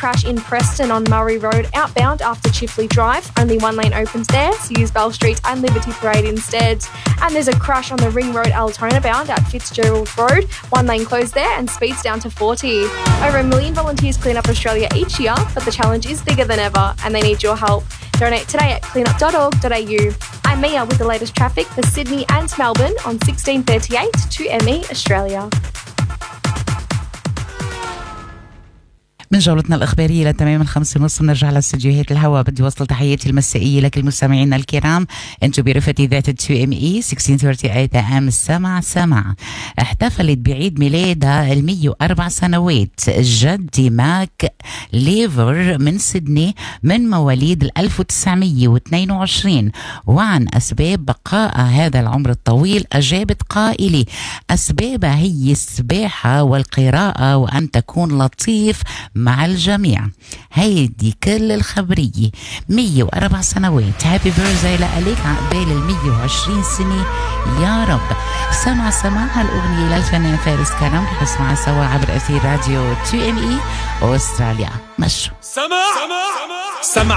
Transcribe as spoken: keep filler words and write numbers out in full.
crash in Preston on Murray Road outbound after Chifley Drive. Only one lane opens there, so use Bell Street and Liberty Parade instead. And there's a crash on the Ring Road Altona bound at Fitzgerald Road. One lane closed there and speeds down to forty. Over a million volunteers clean up Australia each year, but the challenge is bigger than ever and they need your help. Donate today at cleanup dot org dot a u. I'm Mia with the latest traffic for Sydney and Melbourne on sixteen thirty-eight to M E Australia. من جولتنا الإخبارية لتمام الخمس ونص بنرجع لاستديوهات الهواء. بدي وصل تحياتي المسائية لكل مستمعينا الكرام. انتم برفقة ذات تو ام اي ستة عشر ثلاثين ام السمع سمع. احتفلت بعيد ميلادها المية وأربع سنوات جدي ماك ليفر من سيدني من مواليد ألف وتسعمية واثنين وعشرين. وعن أسباب بقاء هذا العمر الطويل أجابت قائلة أسبابها هي السباحة والقراءة وأن تكون لطيف مع الجميع. هيدي كل الخبرية. مية وأربع سنوات. هابي بيرثداي لأليك عقبال المية وعشرين سنة يا رب. سمع سماعها الأغنية للفنان فارس كرم رح نسمعها سوا عبر أثير راديو تو ام اي أستراليا. مشوا سمع سمع